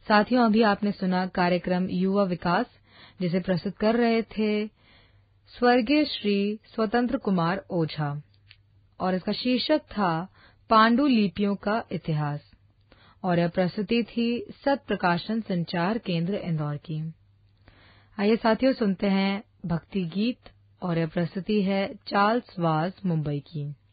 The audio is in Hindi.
साथियों, अभी आपने सुना कार्यक्रम युवा विकास, जिसे प्रस्तुत कर रहे थे स्वर्गीय श्री स्वतंत्र कुमार ओझा, और इसका शीर्षक था पांडुलिपियों का इतिहास, और यह प्रस्तुति थी सत प्रकाशन संचार केंद्र इंदौर की। आइए साथियों, सुनते हैं भक्ति गीत, और यह प्रस्तुति है चार्ल्स वाज मुंबई की।